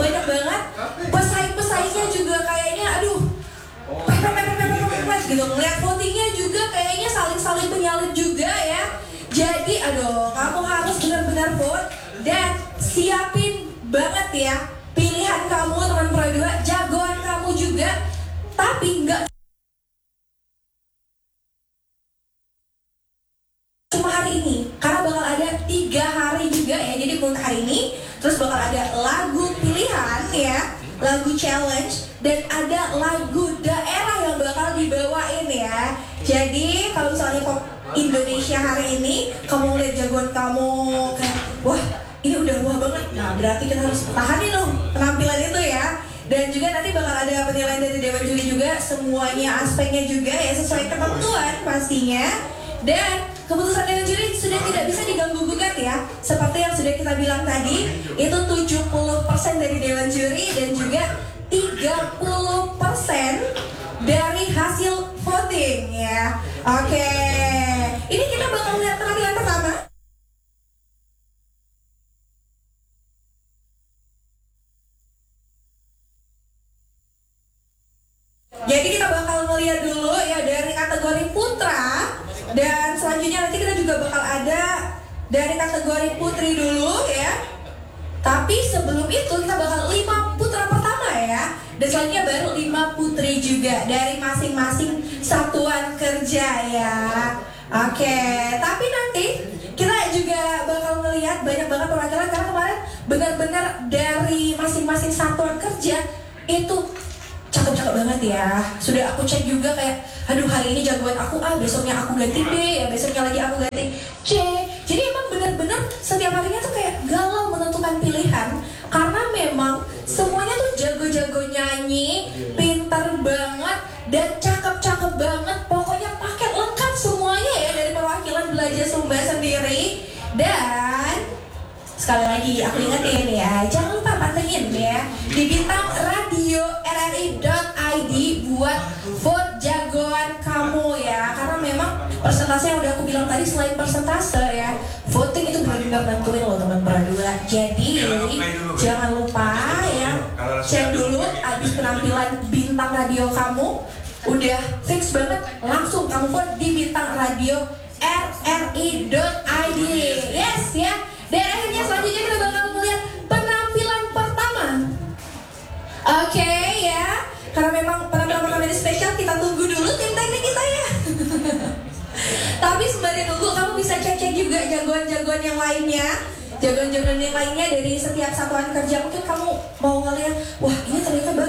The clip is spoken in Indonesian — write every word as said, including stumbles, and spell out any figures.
banyak banget. Pesaing-pesaingnya juga kayaknya aduh gitu. Ngeliat votingnya juga kayaknya saling-saling penyalip juga ya. Jadi aduh, kamu harus benar-benar vote dan siapin banget ya pilihan kamu teman Pro dua, jagoan kamu juga. Tapi nggak cuma hari ini, karena bakal ada tiga hari juga ya. Jadi untuk hari ini, terus bakal ada lagu pilihan ya, lagu challenge, dan ada lagu daerah yang bakal dibawain ya. Jadi kalau misalnya kok Indonesia hari ini, kamu lihat jagoan kamu kayak wah ini udah wah banget, nah berarti kita harus tahanin loh penampilan itu ya. Dan juga nanti bakal ada penilaian dari Dewan Juri juga, semuanya aspeknya juga ya sesuai ketentuan pastinya. Dan keputusan Dewan Juri sudah tidak bisa diganggu gugat ya. Seperti yang sudah kita bilang tadi, itu tujuh puluh persen dari Dewan Juri dan juga tiga puluh persen dari hasil voting ya. Oke, ini kita bakal lihat penampilan pertama. Jadi kita bakal melihat dulu ya dari kategori putra, dan selanjutnya nanti kita juga bakal ada dari kategori putri dulu ya. Tapi sebelum itu kita bakal lima putra pertama ya, dan selanjutnya baru lima putri juga dari masing-masing satuan kerja ya. Oke, tapi nanti kita juga bakal melihat banyak banget perwakilan, karena kemarin benar-benar dari masing-masing satuan kerja itu cakep-cakep banget ya. Sudah aku cek juga kayak, aduh hari ini jagoan aku A, besoknya aku ganti B, ya besoknya lagi aku ganti C. Jadi emang bener-bener setiap harinya tuh kayak galau menentukan pilihan, karena memang semuanya tuh jago-jago nyanyi, pintar banget, dan cakep-cakep banget. Pokoknya paket lengkap semuanya ya dari perwakilan Belajar Sumba sendiri. Dan sekali lagi aku ingetin ya, jangan lupa pantengin ya di bintang radio r r i dot i d buat vote jagoan kamu ya. Karena memang persentase yang udah aku bilang tadi, selain persentase ya, voting itu benar-benar nentuin loh teman Pro dua. Jadi jangan lupa ya, cek dulu abis penampilan bintang radio kamu udah fix banget, langsung kamu vote di bintang radio r r i dot i d. Yes ya. Dan akhirnya selanjutnya kita bakal melihat penampilan pertama. Oke okay, ya, karena memang penampilan pertama ini spesial, kita tunggu dulu tim teknik kita ya. Tapi sembari nunggu, kamu bisa cek-cek juga jagoan-jagoan yang lainnya, jagoan-jagoan yang lainnya dari setiap satuan kerja. Mungkin kamu mau ngeliat, wah ini ternyata